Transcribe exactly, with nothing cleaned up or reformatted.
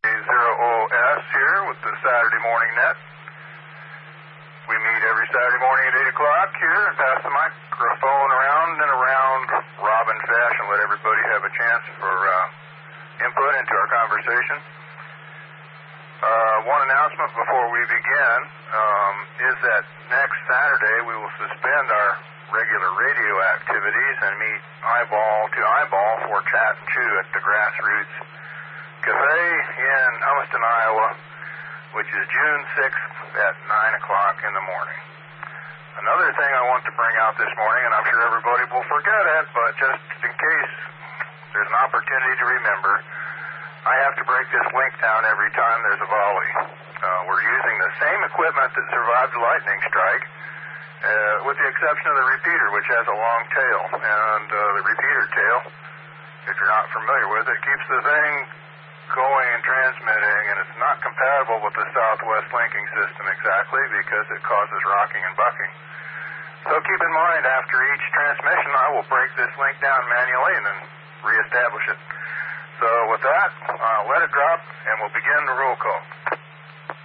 zero O S here with the Saturday Morning Net. We meet every Saturday morning at eight o'clock here and pass the microphone around and around robin fashion, let everybody have a chance for uh, input into our conversation. Uh, one announcement before we begin um, is that next Saturday we will suspend our regular radio activities and meet eyeball to eyeball for chat and chew at the Grassroots Cafe in Humiston, Iowa, which is June sixth at nine o'clock in the morning. Another thing I want to bring out this morning, and I'm sure everybody will forget it, but just in case there's an opportunity to remember, I have to break this link down every time there's a volley. Uh, we're using the same equipment that survived the lightning strike, uh, with the exception of the repeater, which has a long tail. And uh, the repeater tail, if you're not familiar with it, keeps the thing going and transmitting, and it's not compatible with the Southwest linking system exactly because it causes rocking and bucking. So keep in mind, after each transmission, I will break this link down manually and then reestablish it. So with that, uh, let it drop, and we'll begin the roll call.